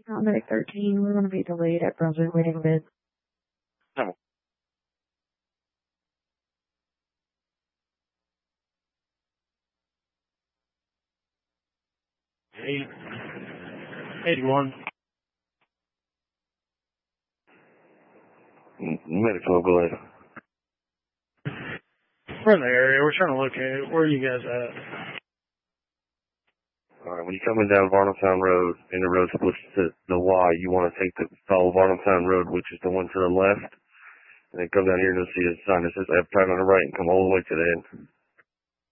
On Medic 13, we're going to be delayed at Brunswick waiting a bit. No. Eight. 81. Medic 12, go ahead. We're in the area. We're trying to locate. Where are you guys at? Alright, when you're coming down Varnumtown Road, and the road splits to the Y, you want to follow Varnumtown Road, which is the one to the left, and then come down here and you'll see a sign that says F-Time on the right and come all the way to the end.